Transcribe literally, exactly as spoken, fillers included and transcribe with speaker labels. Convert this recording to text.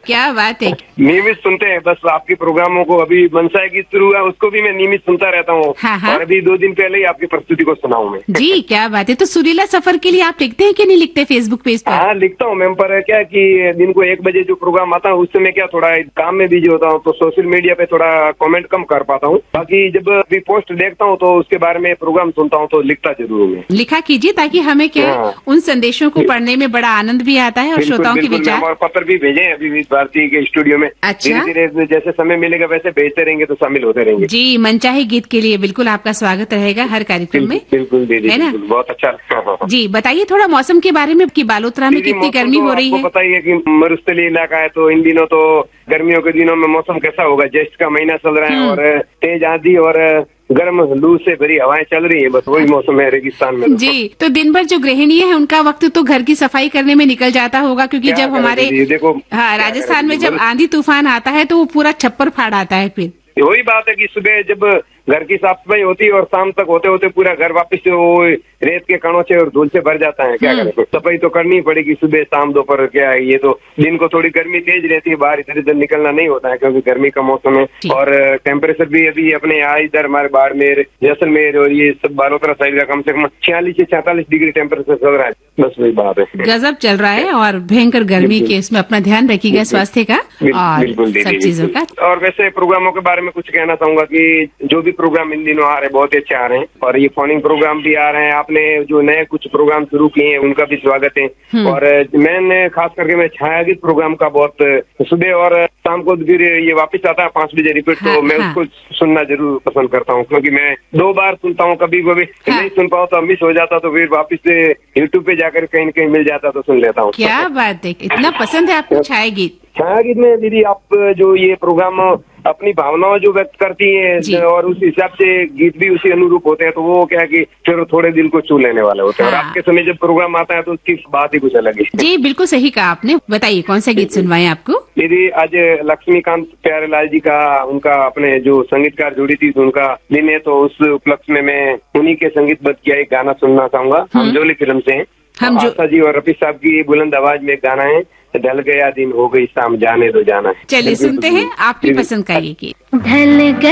Speaker 1: क्या बात है।
Speaker 2: नियमित सुनते हैं बस आपके प्रोग्रामों को। अभी मनसा गीत शुरू हुआ उसको भी मैं नियमित सुनता रहता हूँ।
Speaker 1: हाँ, हाँ।
Speaker 2: और अभी दो दिन पहले ही आपकी प्रस्तुति को सुना हूँ मैं।
Speaker 1: जी क्या बात है। तो सुरीला सफर के लिए आप लिखते हैं कि नहीं लिखते फेसबुक पेज पर?
Speaker 2: हाँ लिखता हूँ मैम, पर क्या कि दिन को एक बजे जो प्रोग्राम आता है उस समय क्या थोड़ा काम में बिजी होता हूँ तो सोशल मीडिया पे थोड़ा कमेंट कम कर पाता हूँ। बाकी जब भी पोस्ट देखता हूँ तो उसके बारे में प्रोग्राम सुनता हूँ तो लिखता जरूर हूँ।
Speaker 1: लिखा कीजिए ताकि हमें क्या हाँ। उन संदेशों को पढ़ने में बड़ा आनंद भी आता है और श्रोताओं के विचार।
Speaker 2: और पत्र भी भेजे हैं अभी भारती के स्टूडियो में।
Speaker 1: अच्छा,
Speaker 2: धीरे धीरे जैसे समय मिलेगा वैसे भेजते रहेंगे तो शामिल होते रहेंगे।
Speaker 1: जी मनचाहे गीत के लिए बिल्कुल आपका स्वागत रहेगा हर कार्यक्रम में।
Speaker 2: बिल्कुल दीदी, है ना? बहुत अच्छा।
Speaker 1: जी बताइए थोड़ा मौसम के बारे में कि बालोतरा में कितनी गर्मी हो रही है?
Speaker 2: पता ही है कि मरुस्थलीय इलाका है तो इन दिनों तो गर्मियों के दिनों में मौसम कैसा होगा। ज्येष्ठ का महीना चल रहा है और तेज आंधी और गर्म लू से भरी हवाएं चल रही है। बस वही मौसम है रेगिस्तान में।
Speaker 1: जी तो दिन भर जो गृहिणी है उनका वक्त तो घर की सफाई करने में निकल जाता होगा क्योंकि जब हमारे देखो हाँ राजस्थान में जब आंधी तूफान आता है तो वो पूरा छप्पर फाड़ आता है। फिर
Speaker 2: वही बात है कि सुबह जब घर की साफ सफाई होती है और शाम तक होते होते पूरा घर वापस से वो रेत के कणों से और धूल से भर जाता है। क्या करें, सफाई तो करनी पड़ेगी सुबह शाम दोपहर। क्या है ये तो दिन को थोड़ी गर्मी तेज रहती है, बाहर इधर इधर निकलना नहीं होता है क्योंकि गर्मी का मौसम है। और टेम्परेचर भी अभी अपने यहाँ इधर हमारे बाड़मेर जैसलमेर और ये सब बालोतरा साइड का कम से कम छियालीस से सैंतालीस डिग्री टेम्परेचर चल रहा है। बस वही बात है,
Speaker 1: गजब चल रहा है और भयंकर गर्मी के इसमें अपना ध्यान रखिएगा स्वास्थ्य का और सब चीजों का।
Speaker 2: और वैसे प्रोग्रामों के बारे में कुछ कहना चाहूंगा कि जो भी प्रोग्राम इन दिनों आ रहे हैं बहुत अच्छे आ रहे हैं और ये फोनिंग प्रोग्राम भी आ रहे हैं। आपने जो नए कुछ प्रोग्राम शुरू किए हैं उनका भी स्वागत है। और मैंने खास करके मैं छाया गीत प्रोग्राम का बहुत सुबह और शाम को फिर ये वापस आता है पांच बजे रिपीट तो हाँ, मैं हाँ। उसको सुनना जरूर पसंद करता हूँ क्योंकि मैं दो बार सुनता हूँ। कभी कभी हाँ। नहीं सुन पाऊँ तो मिस हो जाता तो फिर वापस से यूट्यूब पे जाकर कहीं न कहीं मिल जाता तो सुन लेता हूँ।
Speaker 1: क्या बात है, इतना पसंद है आपको छाया गीत?
Speaker 2: छाया गीत में दीदी आप जो ये प्रोग्राम अपनी भावनाओं जो व्यक्त करती है और उस हिसाब से गीत भी उसी अनुरूप होते हैं तो वो क्या है कि फिर थोड़े दिल को छू लेने वाले होते हैं। हाँ। और आपके समय जब प्रोग्राम आता है तो उसकी बात ही कुछ अलग है।
Speaker 1: जी बिल्कुल सही कहा आपने। बताइए कौन सा गीत सुनवाएं आपको?
Speaker 2: दीदी आज लक्ष्मीकांत प्यारेलाल जी का उनका अपने जो संगीतकार जुड़ी थी उनका दिन है तो उस उपलक्ष्य में मैं उन्हीं के संगीतबद्ध किया एक गाना सुनना चाहूंगा। हम जोली फिल्म से हम जो आशा जी और रफी साहब की बुलंद आवाज में एक गाना है ढल गया दिन हो गई शाम जाने दो जाना है।
Speaker 1: चलिए सुनते हैं आपकी पसंद का ये गीत। ढल